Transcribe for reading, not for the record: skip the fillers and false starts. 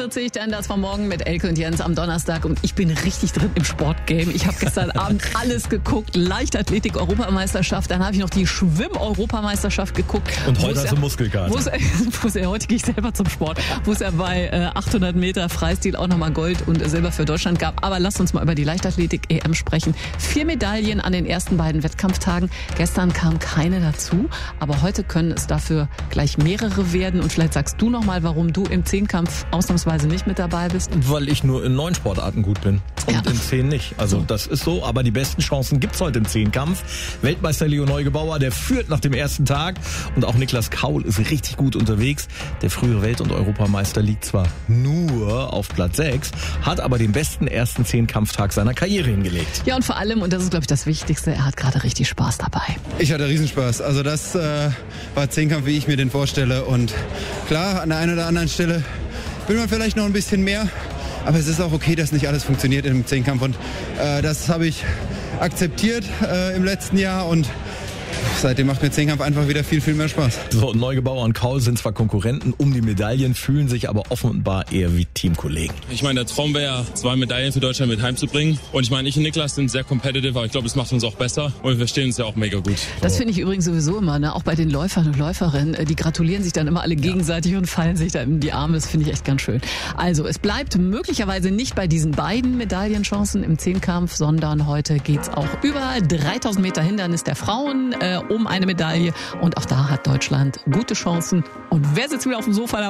7:45, dann das von morgen mit Elke und Jens am Donnerstag. Und ich bin richtig drin im Sportgame. Ich habe gestern Abend alles geguckt. Leichtathletik-Europameisterschaft, dann habe ich noch die Schwimm-Europameisterschaft geguckt. Und heute hast du Muskelkater. Heute gehe ich selber zum Sport, wo es ja bei 800 Meter Freistil auch nochmal Gold und Silber für Deutschland gab. Aber lasst uns mal über die Leichtathletik-EM sprechen. 4 Medaillen an den ersten beiden Wettkampftagen. Gestern kam keine dazu, aber heute können es dafür gleich mehrere werden. Und vielleicht sagst du nochmal, warum du im Zehnkampf ausnahmsweise nicht mit dabei bist. Weil ich nur in 9 Sportarten gut bin und in 10 nicht. Also das ist so, aber die besten Chancen gibt's heute im Zehnkampf. Weltmeister Leo Neugebauer, der führt nach dem ersten Tag und auch Niklas Kaul ist richtig gut unterwegs. Der frühere Welt- und Europameister liegt zwar nur auf Platz 6, hat aber den besten ersten Zehnkampftag seiner Karriere hingelegt. Ja, und vor allem, und das ist glaube ich das Wichtigste, er hat gerade richtig Spaß dabei. Ich hatte Riesenspaß. Also das war Zehnkampf, wie ich mir den vorstelle. Und klar, an der einen oder anderen Stelle will man vielleicht noch ein bisschen mehr. Aber es ist auch okay, dass nicht alles funktioniert im Zehnkampf. Und das habe ich akzeptiert im letzten Jahr. Und seitdem macht mir Zehnkampf einfach wieder viel, viel mehr Spaß. So, Neugebauer und Kaul sind zwar Konkurrenten um die Medaillen, fühlen sich aber offenbar eher wie Teamkollegen. Ich meine, der Traum wäre ja, 2 Medaillen für Deutschland mit heimzubringen. Und ich meine, ich und Niklas sind sehr competitive, aber ich glaube, das macht uns auch besser. Und wir verstehen uns ja auch mega gut. Das finde ich übrigens sowieso immer, ne? Auch bei den Läufern und Läuferinnen. Die gratulieren sich dann immer alle gegenseitig und fallen sich da in die Arme. Das finde ich echt ganz schön. Also, es bleibt möglicherweise nicht bei diesen beiden Medaillenchancen im Zehnkampf, sondern heute geht's auch über 3000 Meter Hindernis der Frauen um eine Medaille. Und auch da hat Deutschland gute Chancen. Und wer sitzt wieder auf dem Sofa dabei?